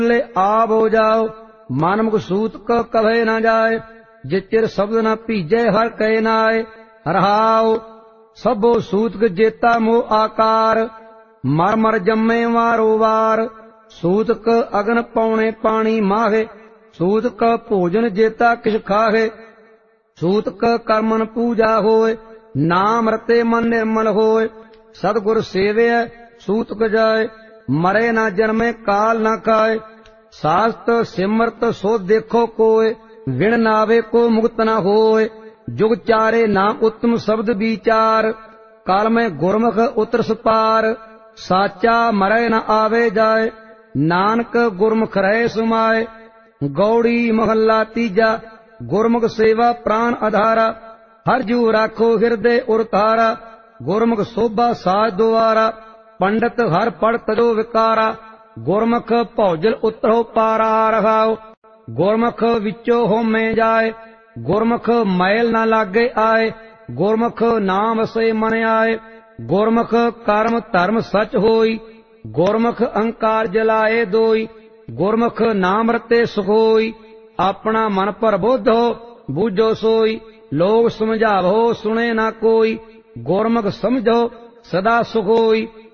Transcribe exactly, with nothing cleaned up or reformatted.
आप हो जाओ मन मुख सूत क कभे न जाए। जिचिर शब्द न भीजे हर कहे नाए। रहाओ सबो सूत क जेता मोह आकार। मर मर जम्मे वारो वार। सूत क अगन पौने पानी माहे। सूत क भोजन जेता किछ खाहे। सूत क कर्मन पूजा होए। नाम रते मन निर्मल होए। सतगुर सेवय सूत क जाए। मरे न जन्मे काल न खाए। सास्त सिमरत सो देखो कोय। विण नावे को मुक्त न होए। जुग चारे नाम उत्तम शब्द विचार। काल में गुरमुख उतरस पार। साचा मरे न आवे जाए। नानक गुरमुख रहे सुमाए। गौड़ी महला तीजा। गुरमुख सेवा प्राण आधारा। हर जू राखो हृदय उरतारा। गुरमुख शोभा साज द्वारा। पंडित हर पढ़ तजो विकारा। गुरमुख भौजल उतरो पारा। रहाओ गुरमुख विचो होमे जाए। गुरमुख मैल न लागे आए। गुरमुख नाम से मन आए। गुरमुख कर्म धर्म सच होई। गुरमुख अहंकार जलाए दोई। गुरमुख नाम रते सुख होई। अपना मन पर बुद्ध हो बूझो सोई। लोग समझावो सुने ना कोई। गुरमुख समझो सदा सुख होई।